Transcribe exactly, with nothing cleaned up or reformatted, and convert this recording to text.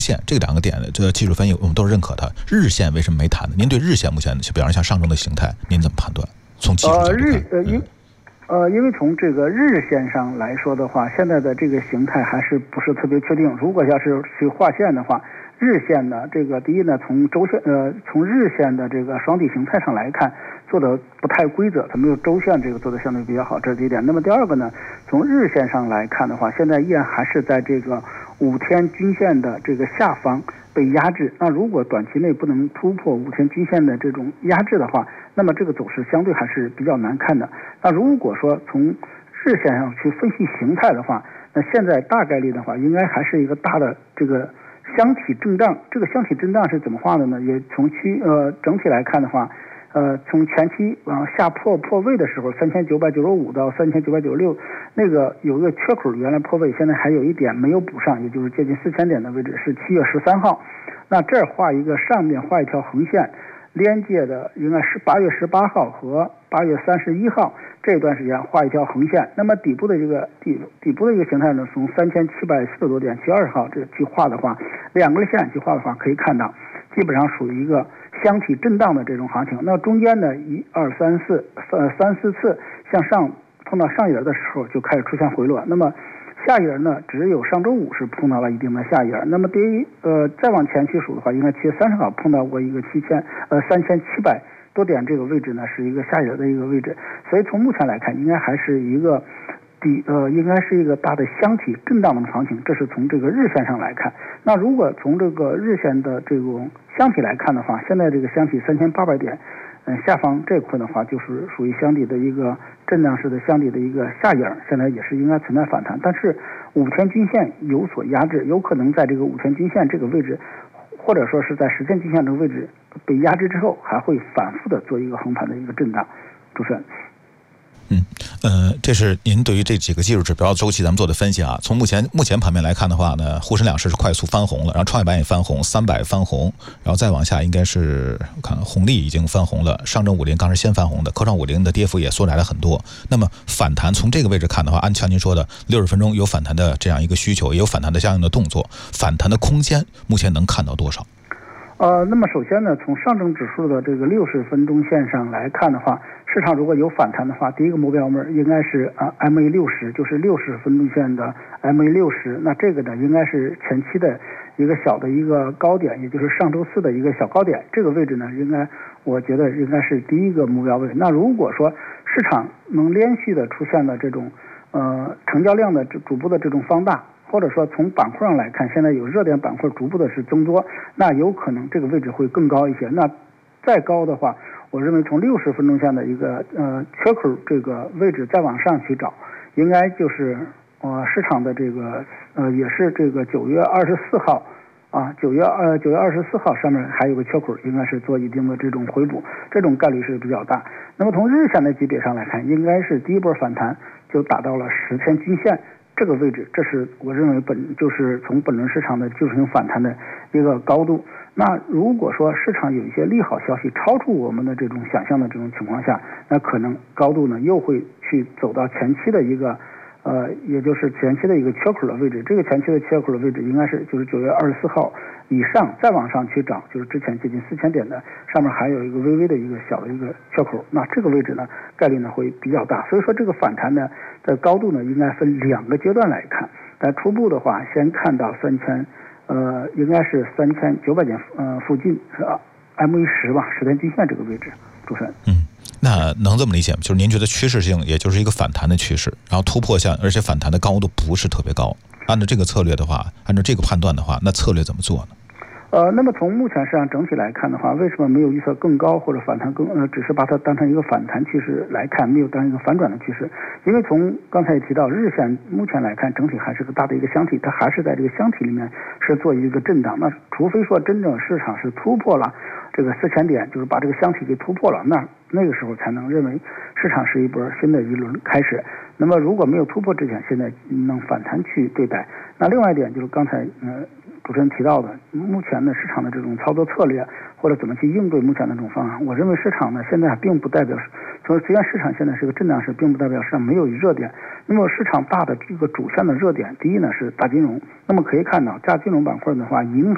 线这两个点的这个技术分析我们都是认可的，日线为什么没谈呢？您对日线目前比方像上证的形态，您怎么判断？从技术角度看， 呃日呃因呃因为从这个日线上来说的话，现在的这个形态还是不是特别确定。如果要是去画线的话，日线呢，这个第一呢，从周线呃从日线的这个双底形态上来看，做的不太规则，它没有周线这个做的相对比较好，这是第一点。那么第二个呢，从日线上来看的话，现在依然还是在这个五天均线的这个下方被压制。那如果短期内不能突破五天均线的这种压制的话，那么这个走势相对还是比较难看的。那如果说从日线上去分析形态的话，那现在大概率的话，应该还是一个大的这个箱体震荡。这个箱体震荡是怎么画的呢？也从区呃整体来看的话，呃从前期往下破破位的时候，三千九百九十五到三千九百九十六那个有一个缺口，原来破位，现在还有一点没有补上，也就是接近四千点的位置，是七月十三号。那这儿画一个上面画一条横线，连接的应该是八月十八号和八月三十一号这段时间画一条横线。那么底部的这个底底部的一个形态呢，从三千七百四十多点七月二十号这去画的话，两根线去画的话，可以看到基本上属于一个箱体震荡的这种行情。那中间呢，一二三四呃三四次向上碰到上沿的时候就开始出现回落。那么下沿呢，只有上周五是碰到了一定的下沿。那么第一呃再往前去数的话，应该七月三十号碰到过一个七千呃三千七百多点这个位置呢，是一个下沿的一个位置。所以从目前来看，应该还是一个底呃应该是一个大的箱体震荡的行情，这是从这个日线上来看。那如果从这个日线的这种箱体来看的话，现在这个箱体三千八百点。嗯，下方这块的话，就是属于箱体的一个震荡式的箱体的一个下沿，现在也是应该存在反弹，但是五天均线有所压制，有可能在这个五天均线这个位置，或者说是在十天均线这个位置被压制之后，还会反复的做一个横盘的一个震荡。主持人。 嗯，呃，这是您对于这几个技术指标周期咱们做的分析啊。从目前目前盘面来看的话呢，沪深两市是快速翻红了，然后创业板也翻红，三百翻红，然后再往下应该是我看红利已经翻红了，上证五零刚是先翻红的，科创五零的跌幅也缩窄了很多。那么反弹从这个位置看的话，按像您说的六十分钟有反弹的这样一个需求，也有反弹的相应的动作，反弹的空间目前能看到多少？ 呃，那么首先呢，从上证指数的这个六十分钟线上来看的话，市场如果有反弹的话，第一个目标门应该是啊 M A 六十，就是六十分钟线的 M A 六十。那这个呢，应该是前期的一个小的一个高点，也就是上周四的一个小高点。这个位置呢，应该我觉得应该是第一个目标位。那如果说市场能连续的出现了这种呃成交量的逐步的这种放大，或者说从板块上来看，现在有热点板块逐步的是增多，那有可能这个位置会更高一些。那再高的话，我认为从六十分钟线的一个呃缺口这个位置再往上去找，应该就是呃市场的这个呃也是这个九月二十四号啊，九月呃九月二十四号上面还有个缺口，应该是做一定的这种回补，这种概率是比较大。那么从日线的级别上来看，应该是第一波反弹就达到了十天均线这个位置，这是我认为本就是从本轮市场的技术性反弹的一个高度。那如果说市场有一些利好消息超出我们的这种想象的这种情况下，那可能高度呢又会去走到前期的一个呃，也就是前期的一个缺口的位置。这个前期的缺口的位置应该是就是九月二十四号以上，再往上去涨，就是之前接近四千点的上面还有一个微微的一个小的一个缺口。那这个位置呢概率呢会比较大，所以说这个反弹呢的高度呢应该分两个阶段来看。但初步的话，先看到三千。呃，应该是三千九百点呃附近是 M A 十吧，十天均线这个位置。主持人， 嗯，那能这么理解吗？就是您觉得趋势性也就是一个反弹的趋势，然后突破线，而且反弹的高度不是特别高。按照这个策略的话，按照这个判断的话，那策略怎么做呢？ 呃，那么从目前市场整体来看的话，为什么没有预测更高或者反弹更呃，只是把它当成一个反弹趋势来看，没有当一个反转的趋势？因为从刚才也提到，日线目前来看，整体还是个大的一个箱体，它还是在这个箱体里面是做一个震荡。那除非说真正市场是突破了这个四千点，就是把这个箱体给突破了，那那个时候才能认为市场是一波新的一轮开始。那么如果没有突破之前，现在能反弹去对待。那另外一点就是刚才呃。主持人提到的，目前的市场的这种操作策略，或者怎么去应对目前的这种方案，我认为市场呢现在并不代表，从虽然市场现在是个震荡市，并不代表市场没有热点。那么市场大的这个主线的热点，第一呢是大金融，那么可以看到大金融板块的话，银行